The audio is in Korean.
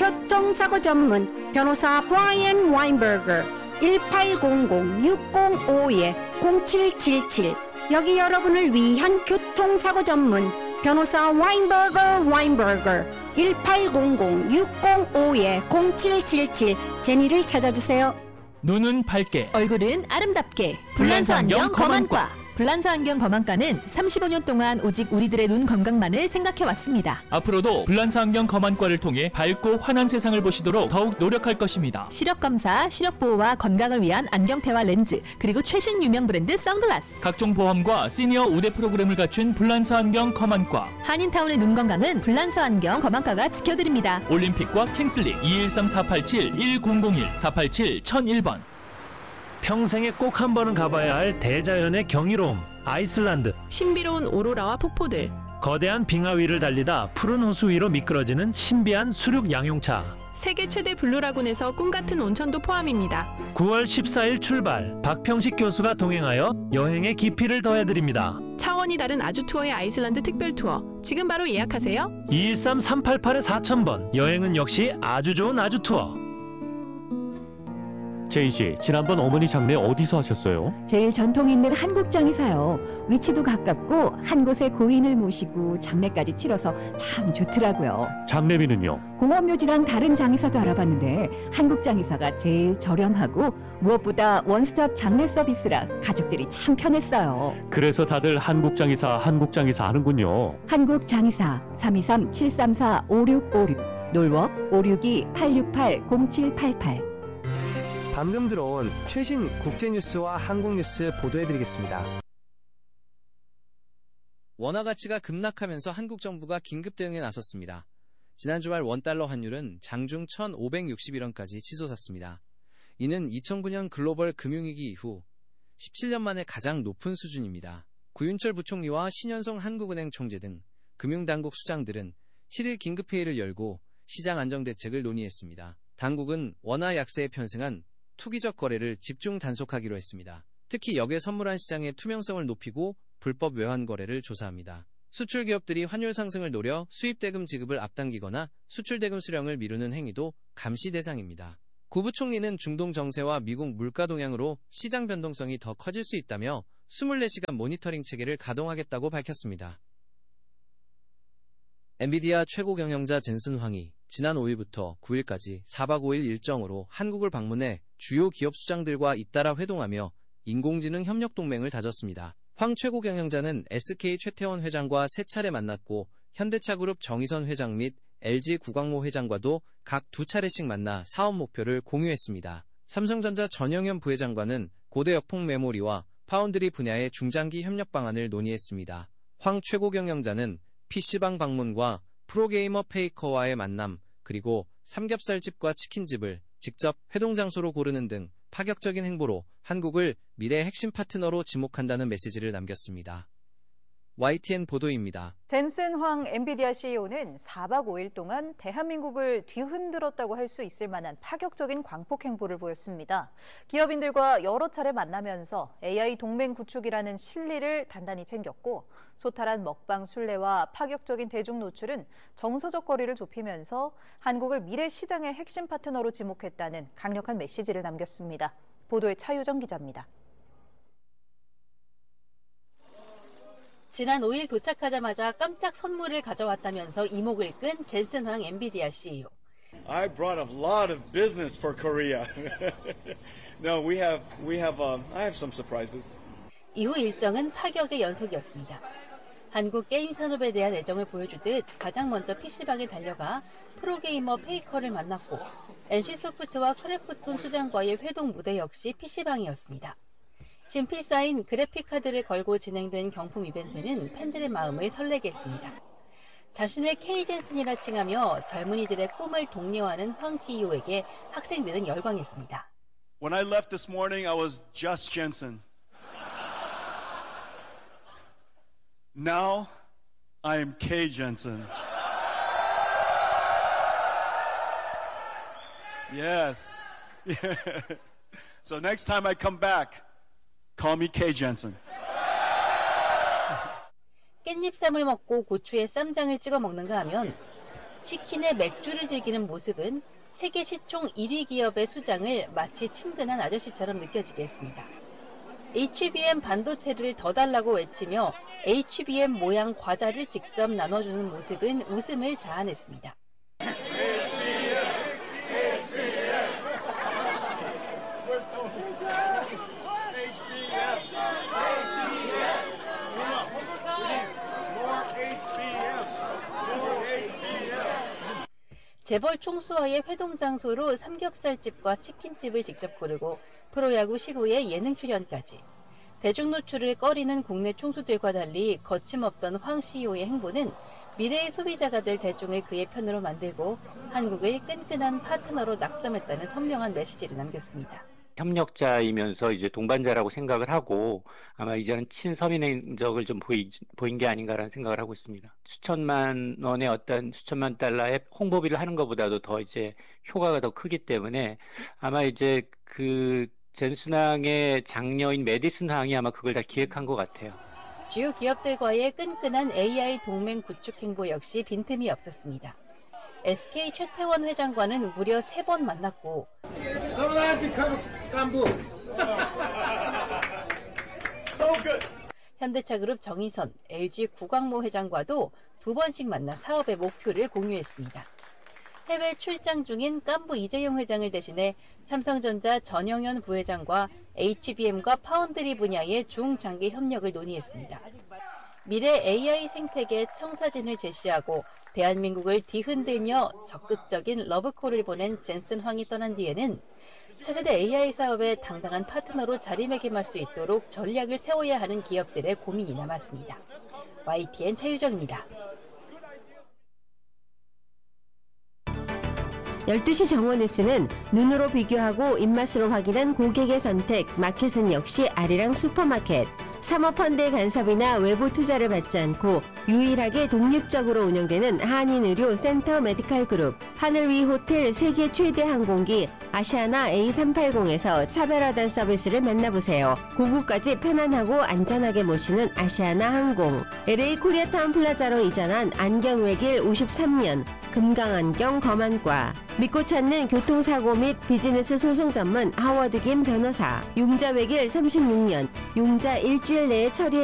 교통사고 전문 변호사 브라이언 와인버거 1800-605-0777 여기 여러분을 위한 교통사고 전문 변호사 와인버거 1800-605-0777 제니를 찾아주세요. 눈은 밝게, 얼굴은 아름답게. 불란서 안경 검안과. 불란서 안경 검안과는 35년 동안 오직 우리들의 눈 건강만을 생각해왔습니다. 앞으로도 불란서 안경 검안과를 통해 밝고 환한 세상을 보시도록 더욱 노력할 것입니다. 시력검사, 시력보호와 건강을 위한 안경테와 렌즈, 그리고 최신 유명 브랜드 선글라스. 각종 보험과 시니어 우대 프로그램을 갖춘 불란서 안경 검안과. 한인타운의 눈 건강은 불란서 안경 검안과가 지켜드립니다. 올림픽과 킹슬리 213-487-1001, 487-1001번. 평생에 꼭 한 번은 가봐야 할 대자연의 경이로움, 아이슬란드. 신비로운 오로라와 폭포들. 거대한 빙하 위를 달리다 푸른 호수 위로 미끄러지는 신비한 수륙 양용차. 세계 최대 블루라군에서 꿈같은 온천도 포함입니다. 9월 14일 출발, 박평식 교수가 동행하여 여행의 깊이를 더해드립니다. 차원이 다른 아주투어의 아이슬란드 특별투어. 지금 바로 예약하세요. 213-388-4000번. 여행은 역시 아주 좋은 아주투어. 제인 씨, 지난번 어머니 장례 어디서 하셨어요? 제일 전통 있는 한국장에서요. 위치도 가깝고 한 곳에 고인을 모시고 장례까지 치러서 참 좋더라고요. 장례비는요? 공원묘지랑 다른 장의사도 알아봤는데 한국장의사가 제일 저렴하고 무엇보다 원스톱 장례 서비스라 가족들이 참 편했어요. 그래서 다들 한국장의사 하는군요. 한국장의사 323-734-5656 놀워 562-868-0788. 방금 들어온 최신 국제뉴스와 한국뉴스 보도해드리겠습니다. 원화 가치가 급락하면서 한국 정부가 긴급 대응에 나섰습니다. 지난 주말 원달러 환율은 장중 1,561원까지 치솟았습니다. 이는 2009년 글로벌 금융위기 이후 17년 만에 가장 높은 수준입니다. 구윤철 부총리와 신현송 한국은행 총재 등 금융당국 수장들은 7일 긴급회의를 열고 시장 안정 대책을 논의했습니다. 당국은 원화 약세에 편승한 투기적 거래를 집중 단속하기로 했습니다. 특히 역외 선물한 시장의 투명성을 높이고 불법 외환 거래를 조사합니다. 수출 기업들이 환율 상승을 노려 수입 대금 지급을 앞당기거나 수출 대금 수령을 미루는 행위도 감시 대상입니다. 구 부총리는 중동 정세와 미국 물가 동향으로 시장 변동성이 더 커질 수 있다며 24시간 모니터링 체계를 가동하겠다고 밝혔습니다. 엔비디아 최고 경영자 젠슨 황이 지난 5일부터 9일까지 4박 5일 일정으로 한국을 방문해 주요 기업 수장들과 잇따라 회동하며 인공지능 협력 동맹을 다졌습니다. 황 최고 경영자는 SK 최태원 회장과 3차례 만났고 현대차그룹 정의선 회장 및 LG 구광모 회장과도 각 2차례씩 만나 사업 목표를 공유했습니다. 삼성전자 전영현 부회장과는 고대 역폭 메모리와 파운드리 분야의 중장기 협력 방안을 논의했습니다. 황 최고 경영자는 PC방 방문과 프로게이머 페이커와의 만남, 그리고 삼겹살집과 치킨집을 직접 회동 장소로 고르는 등 파격적인 행보로 한국을 미래 핵심 파트너로 지목한다는 메시지를 남겼습니다. YTN 보도입니다. 젠슨 황 엔비디아 CEO는 4박 5일 동안 대한민국을 뒤흔들었다고 할 수 있을 만한 파격적인 광폭 행보를 보였습니다. 기업인들과 여러 차례 만나면서 AI 동맹 구축이라는 실리를 단단히 챙겼고 소탈한 먹방 순례와 파격적인 대중 노출은 정서적 거리를 좁히면서 한국을 미래 시장의 핵심 파트너로 지목했다는 강력한 메시지를 남겼습니다. 보도에 차유정 기자입니다. 지난 5일 도착하자마자 깜짝 선물을 가져왔다면서 이목을 끈 젠슨 황 엔비디아 CEO. I brought a lot of business for Korea. No, I have some surprises. 이후 일정은 파격의 연속이었습니다. 한국 게임 산업에 대한 애정을 보여주듯 가장 먼저 PC방에 달려가 프로게이머 페이커를 만났고 NC소프트와 크래프톤 수장과의 회동 무대 역시 PC방이었습니다. 진필 쌓인 그래픽카드를 걸고 진행된 경품 이벤트는 팬들의 마음을 설레게 했습니다. 자신을 K 젠슨이라 칭하며 젊은이들의 꿈을 독려하는 황 CEO에게 학생들은 열광했습니다. When I left this morning, I was just Jensen. Now, I am K Jensen. Yes. So next time I come back, call me K Jensen. 깻잎쌈을 먹고 고추에 쌈장을 찍어 먹는가 하면 치킨에 맥주를 즐기는 모습은 세계 시총 1위 기업의 수장을 마치 친근한 아저씨처럼 느껴지게 했습니다. HBM 반도체를 더 달라고 외치며 HBM 모양 과자를 직접 나눠주는 모습은 웃음을 자아냈습니다. 재벌 총수와의 회동 장소로 삼겹살집과 치킨집을 직접 고르고 프로야구 시구의 예능 출연까지. 대중 노출을 꺼리는 국내 총수들과 달리 거침없던 황 CEO의 행보는 미래의 소비자가 될 대중을 그의 편으로 만들고 한국을 끈끈한 파트너로 낙점했다는 선명한 메시지를 남겼습니다. 협력자이면서 이제 동반자라고 생각을 하고 아마 이제는 친서민의 흔적을 좀 보인 게 아닌가라는 생각을 하고 있습니다. 수천만 달러의 홍보비를 하는 것보다도 더 이제 효과가 더 크기 때문에 아마 이제 그 젠순항의 장녀인 메디슨 항이 아마 그걸 다 기획한 것 같아요. 주요 기업들과의 끈끈한 AI 동맹 구축 행보 역시 빈틈이 없었습니다. SK 최태원 회장과는 무려 3번 만났고 현대차그룹 정의선, LG 구광모 회장과도 2번씩 만나 사업의 목표를 공유했습니다. 해외 출장 중인 깐부 이재용 회장을 대신해 삼성전자 전영현 부회장과 HBM과 파운드리 분야의 중장기 협력을 논의했습니다. 미래 AI 생태계 청사진을 제시하고 대한민국을 뒤흔들며 적극적인 러브콜을 보낸 젠슨 황이 떠난 뒤에는 차세대 AI 사업의 당당한 파트너로 자리매김할 수 있도록 전략을 세워야 하는 기업들의 고민이 남았습니다. YTN 최유정입니다. 12시 정오뉴스는 눈으로 비교하고 입맛으로 확인한 고객의 선택, 마켓은 역시 아리랑 슈퍼마켓. 사모펀드의 간섭이나 외부 투자를 받지 않고 유일하게 독립적으로 운영되는 한인의료 센터 메디칼 그룹, 하늘 위 호텔 세계 최대 항공기 아시아나 A380에서 차별화된 서비스를 만나보세요. 고국까지 편안하고 안전하게 모시는 아시아나 항공, LA 코리아타운 플라자로 이전한 안경외길 53년, 금강안경 검안과, 믿고 찾는 교통사고 및 비즈니스 소송 전문 하워드 김 변호사, 융자외길 36년, 융자 일주일 내에 처리해